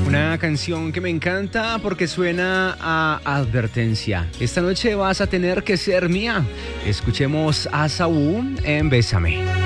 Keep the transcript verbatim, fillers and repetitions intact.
Una canción que me encanta porque suena a advertencia. Esta noche vas a tener que ser mía. Escuchemos a Saúl en Bésame.